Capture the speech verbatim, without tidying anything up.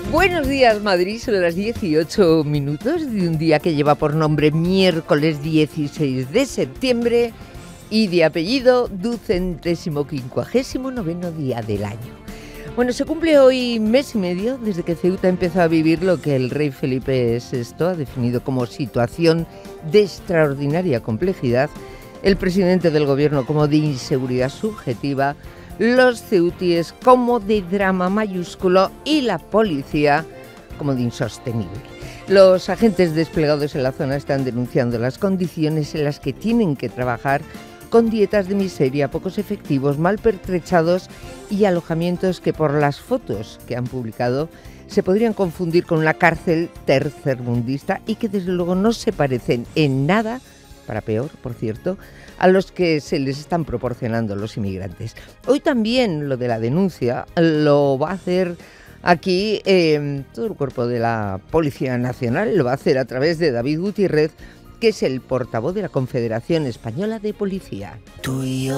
Buenos días, Madrid, son las dieciocho minutos de un día que lleva por nombre miércoles dieciséis de septiembre y de apellido ducentésimo quincuagésimo noveno día del año. Bueno, se cumple hoy mes y medio desde que Ceuta empezó a vivir lo que el rey Felipe sexto ha definido como situación de extraordinaria complejidad, el presidente del gobierno como de inseguridad subjetiva, los ceutíes como de drama mayúsculo y la policía como de insostenible. Los agentes desplegados en la zona están denunciando las condiciones en las que tienen que trabajar, con dietas de miseria, pocos efectivos, mal pertrechados y alojamientos que por las fotos que han publicado se podrían confundir con una cárcel tercermundista y que desde luego no se parecen en nada, para peor, por cierto, a los que se les están proporcionando los inmigrantes. Hoy también lo de la denuncia lo va a hacer aquí eh, todo el cuerpo de la Policía Nacional, lo va a hacer a través de David Gutiérrez, que es el portavoz de la Confederación Española de Policía. Tú y yo